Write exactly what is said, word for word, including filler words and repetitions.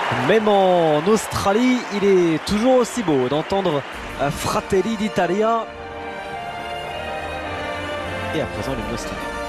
Même en Australie, il est toujours aussi beau d'entendre Fratelli d'Italia. Et à présent, l'hymne australien.